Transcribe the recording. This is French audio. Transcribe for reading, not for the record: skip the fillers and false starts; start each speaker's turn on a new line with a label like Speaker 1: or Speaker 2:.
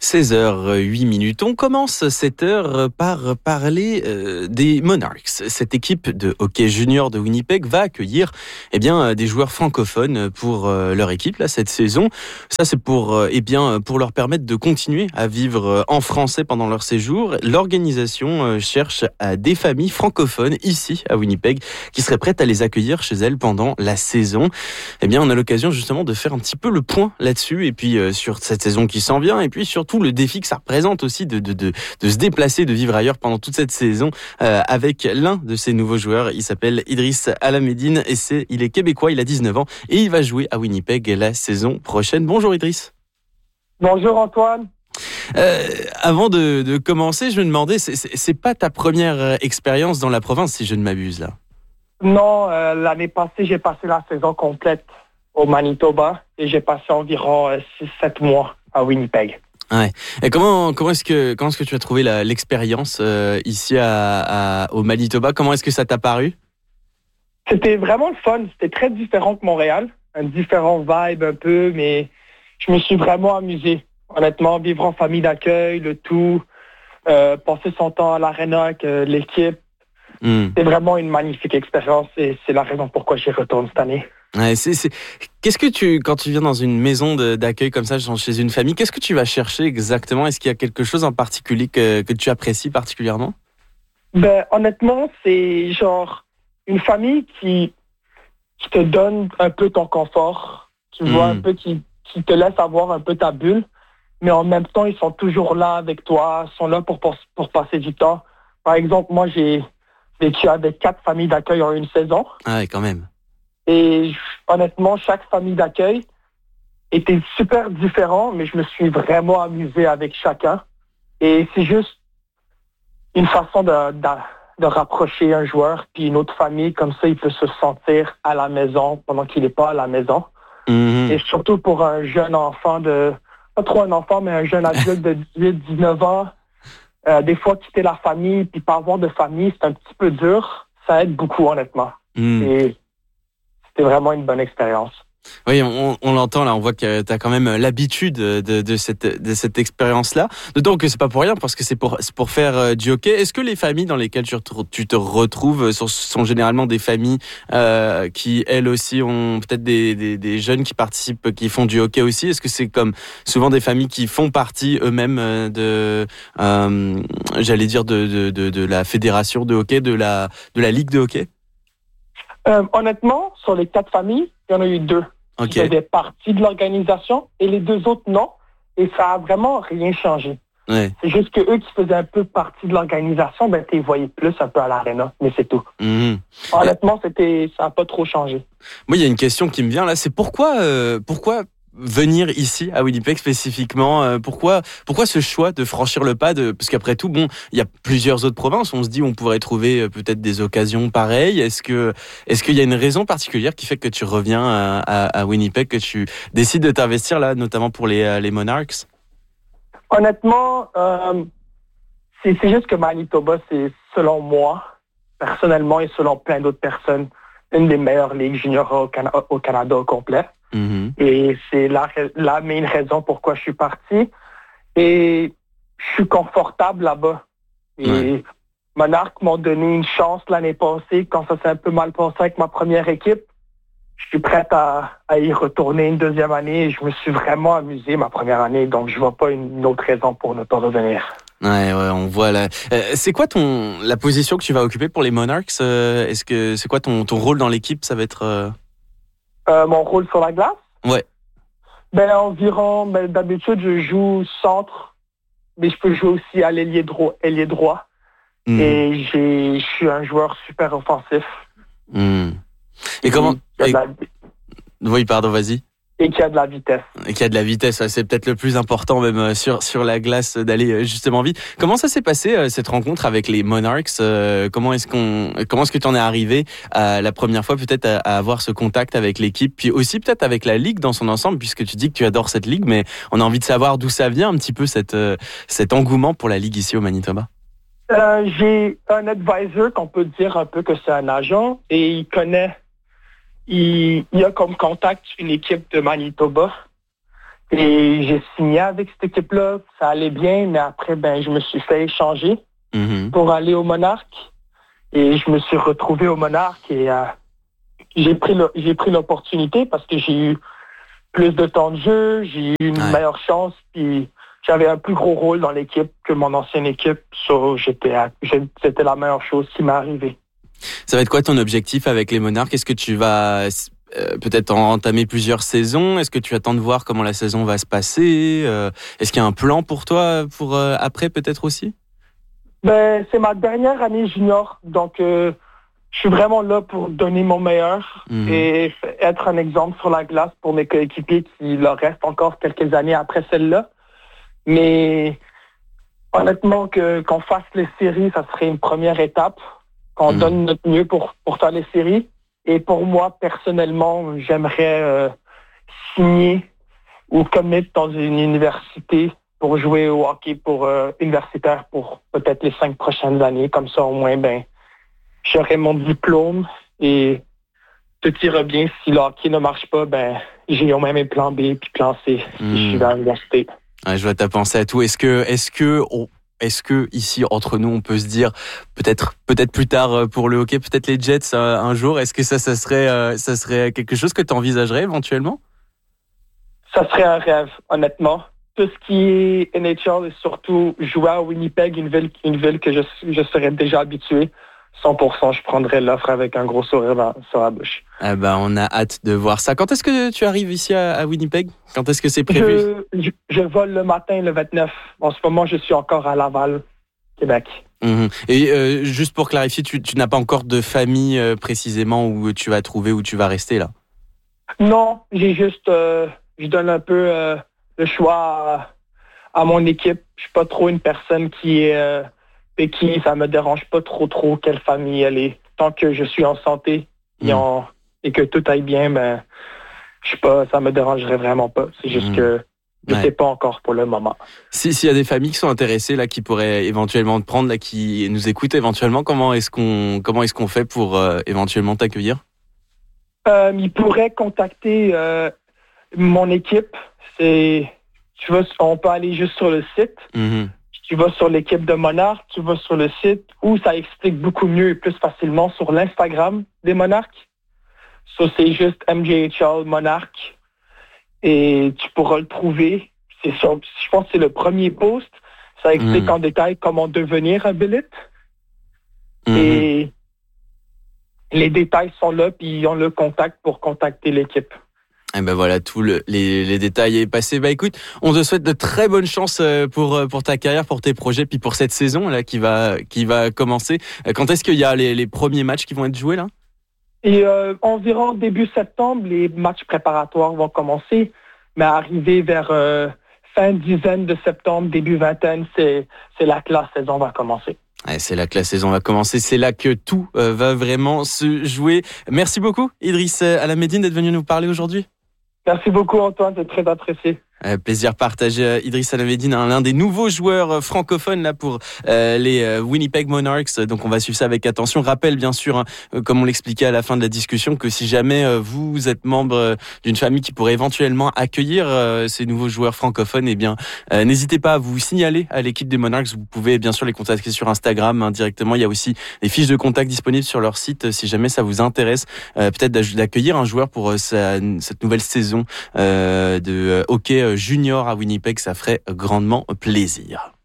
Speaker 1: 16h08. On commence cette heure par parler des Monarchs. Cette équipe de hockey junior de Winnipeg va accueillir des joueurs francophones pour leur équipe là, cette saison. Ça, c'est pour leur permettre de continuer à vivre en français pendant leur séjour. L'organisation cherche des familles francophones ici à Winnipeg qui seraient prêtes à les accueillir chez elles pendant la saison. On a l'occasion justement de faire un petit peu le point là-dessus et puis sur cette saison qui s'en vient et puis surtout le défi que ça représente aussi de se déplacer, de vivre ailleurs pendant toute cette saison avec l'un de ces nouveaux joueurs. Il s'appelle Idriss Alamedine et il est québécois, il a 19 ans et il va jouer à Winnipeg la saison prochaine. Bonjour Idriss.
Speaker 2: Bonjour Antoine.
Speaker 1: Avant de commencer, je me demandais, c'est pas ta première expérience dans la province si je ne m'abuse là?
Speaker 2: Non, l'année passée, j'ai passé la saison complète au Manitoba et j'ai passé environ 6-7 mois à Winnipeg.
Speaker 1: Ouais. Et comment est-ce que tu as trouvé l'expérience ici au Manitoba? Comment est-ce que ça t'a paru?
Speaker 2: C'était vraiment le fun. C'était très différent que Montréal. Un différent vibe un peu, mais je me suis vraiment amusé. Honnêtement, vivre en famille d'accueil, le tout, passer son temps à l'aréna avec l'équipe. C'est vraiment une magnifique expérience et c'est la raison pourquoi j'y retourne cette année.
Speaker 1: Ouais, Qu'est-ce que quand tu viens dans une maison d'accueil comme ça, chez une famille, qu'est-ce que tu vas chercher exactement? Est-ce qu'il y a quelque chose en particulier que tu apprécies particulièrement?
Speaker 2: Honnêtement, c'est genre une famille qui te donne un peu ton confort, qui voit un peu, qui te laisse avoir un peu ta bulle, mais en même temps, ils sont toujours là avec toi, sont là pour passer du temps. Par exemple, moi, j'ai vécu avec 4 familles d'accueil en une saison.
Speaker 1: Ah ouais, quand même.
Speaker 2: Et honnêtement, chaque famille d'accueil était super différent, mais je me suis vraiment amusé avec chacun. Et c'est juste une façon de rapprocher un joueur puis une autre famille, comme ça il peut se sentir à la maison pendant qu'il n'est pas à la maison. Et surtout pour un jeune enfant pas trop un enfant, mais un jeune adulte de 18-19 ans, des fois quitter la famille puis pas avoir de famille, c'est un petit peu dur. Ça aide beaucoup, honnêtement. Et c'était vraiment une bonne expérience.
Speaker 1: Oui, on l'entend là, on voit que tu as quand même l'habitude de cette expérience-là. D'autant que c'est pas pour rien, parce que c'est pour faire du hockey. Est-ce que les familles dans lesquelles tu te retrouves sont généralement des familles qui, elles aussi, ont peut-être des jeunes qui participent, qui font du hockey aussi? Est-ce que c'est comme souvent des familles qui font partie eux-mêmes de la fédération de hockey, de la ligue de hockey?
Speaker 2: Honnêtement, sur les 4 familles, il y en a eu 2 qui faisaient partie de l'organisation et les 2 autres non. Et ça a vraiment rien changé. Ouais. C'est juste que eux qui faisaient un peu partie de l'organisation, tu les voyais plus un peu à l'aréna, mais c'est tout. Honnêtement, ça n'a pas trop changé.
Speaker 1: Moi, il y a une question qui me vient là, c'est pourquoi venir ici à Winnipeg spécifiquement? Pourquoi ce choix de franchir le pas parce qu'après tout, il y a plusieurs autres provinces. On se dit on pourrait trouver peut-être des occasions pareilles. Est-ce qu'il y a une raison particulière qui fait que tu reviens à Winnipeg, que tu décides de t'investir là, notamment pour les Monarchs?
Speaker 2: Honnêtement, c'est juste que Manitoba, c'est selon moi, personnellement et selon plein d'autres personnes, une des meilleures ligues juniors au Canada au complet. Et c'est la main raison pourquoi je suis parti. Et je suis confortable là-bas. Et Monarchs m'ont donné une chance l'année passée quand ça s'est un peu mal passé avec ma première équipe. Je suis prête à y retourner une deuxième année et je me suis vraiment amusé ma première année. Donc, je vois pas une autre raison pour ne pas revenir.
Speaker 1: Ouais, on voit là. C'est quoi la position que tu vas occuper pour les Monarchs? C'est quoi ton rôle dans l'équipe? Ça va être...
Speaker 2: Mon rôle sur la glace?
Speaker 1: Ouais.
Speaker 2: D'habitude, je joue centre, mais je peux jouer aussi à l'ailier droit. Et je suis un joueur super offensif.
Speaker 1: Et comment... Oui, pardon, vas-y.
Speaker 2: Et qui a de la vitesse.
Speaker 1: C'est peut-être le plus important même sur la glace d'aller justement vite. Comment ça s'est passé cette rencontre avec les Monarchs? Comment est-ce que tu en es arrivé la première fois peut-être à avoir ce contact avec l'équipe, puis aussi peut-être avec la ligue dans son ensemble, puisque tu dis que tu adores cette ligue, mais on a envie de savoir d'où ça vient un petit peu cet engouement pour la ligue ici au Manitoba.
Speaker 2: J'ai un advisor qu'on peut dire un peu que c'est un agent et il a comme contact une équipe de Manitoba Et j'ai signé avec cette équipe-là. Ça allait bien, mais après, je me suis fait échanger pour aller au Monarques. Et je me suis retrouvé au Monarques et j'ai pris l'opportunité parce que j'ai eu plus de temps de jeu, j'ai eu une meilleure chance, puis j'avais un plus gros rôle dans l'équipe que mon ancienne équipe. C'était la meilleure chose qui m'est arrivée.
Speaker 1: Ça va être quoi ton objectif avec les Monarques? Est-ce que tu vas peut-être entamer plusieurs saisons? Est-ce que tu attends de voir comment la saison va se passer? Est-ce qu'il y a un plan pour toi pour après peut-être aussi?
Speaker 2: C'est ma dernière année junior, donc je suis vraiment là pour donner mon meilleur et être un exemple sur la glace pour mes coéquipiers qui leur restent encore quelques années après celle-là. Mais honnêtement, qu'on fasse les séries, ça serait une première étape, qu'on donne notre mieux pour faire les séries. Et pour moi, personnellement, j'aimerais signer ou commit dans une université pour jouer au hockey universitaire pour peut-être les 5 prochaines années. Comme ça, au moins, j'aurai mon diplôme et tout ira bien. Si le hockey ne marche pas, j'ai au même un plan B puis plan C si je suis à l'université.
Speaker 1: Je vois ta pensée à tout. Est-ce que ici entre nous on peut se dire peut-être plus tard pour le hockey, peut-être les Jets un jour, est-ce que ça serait quelque chose que tu envisagerais éventuellement?
Speaker 2: Ça serait un rêve, honnêtement. Tout ce qui est NHL et surtout jouer à Winnipeg, une ville que je serais déjà habitué. 100%, je prendrais l'offre avec un gros sourire sur la bouche.
Speaker 1: On a hâte de voir ça. Quand est-ce que tu arrives ici à Winnipeg? Quand est-ce que c'est prévu?
Speaker 2: Je vole le matin, le 29. En ce moment, je suis encore à Laval, Québec.
Speaker 1: Et juste pour clarifier, tu n'as pas encore de famille précisément où tu vas trouver, où tu vas rester là?
Speaker 2: Non, j'ai juste... je donne un peu le choix à mon équipe. Je suis pas trop une personne qui est... Pékin, ça me dérange pas trop quelle famille elle est. Tant que je suis en santé et que tout aille bien, ça me dérangerait vraiment pas. C'est juste que je sais pas encore pour le moment.
Speaker 1: S'il y a des familles qui sont intéressées là, qui pourraient éventuellement te prendre, là, qui nous écoutent éventuellement, comment est-ce qu'on fait pour éventuellement t'accueillir?
Speaker 2: Ils pourraient contacter mon équipe. On peut aller juste sur le site. Tu vas sur l'équipe de Monarques, tu vas sur le site où ça explique beaucoup mieux et plus facilement sur l'Instagram des Monarques. Ça, c'est juste MJHL Monarques et tu pourras le trouver. Je pense que c'est le premier post. Ça explique en détail comment devenir un billet. Et les détails sont là, puis on le contacte pour contacter l'équipe.
Speaker 1: Et voilà, tous les détails est passé. Écoute, on te souhaite de très bonnes chances pour ta carrière, pour tes projets, puis pour cette saison là qui va commencer. Quand est-ce qu'il y a les premiers matchs qui vont être joués là?
Speaker 2: Et environ début septembre, les matchs préparatoires vont commencer, mais arrivé vers fin dizaine de septembre, début vingtaine, c'est là que la saison va commencer.
Speaker 1: C'est là que la saison va commencer, c'est là que tout va vraiment se jouer. Merci beaucoup Idriss Alamedine d'être venu nous parler aujourd'hui.
Speaker 2: Merci beaucoup Antoine, c'est très apprécié.
Speaker 1: Plaisir partagé. Idriss Alamedine, l'un des nouveaux joueurs francophones là pour les Winnipeg Monarchs. Donc on va suivre ça avec attention. Rappel bien sûr, comme on l'expliquait à la fin de la discussion, que si jamais vous êtes membre d'une famille qui pourrait éventuellement accueillir ces nouveaux joueurs francophones, n'hésitez pas à vous signaler à l'équipe des Monarchs. Vous pouvez bien sûr les contacter sur Instagram directement. Il y a aussi des fiches de contact disponibles sur leur site si jamais ça vous intéresse. Peut-être d'accueillir un joueur pour cette nouvelle saison de hockey junior à Winnipeg, ça ferait grandement plaisir.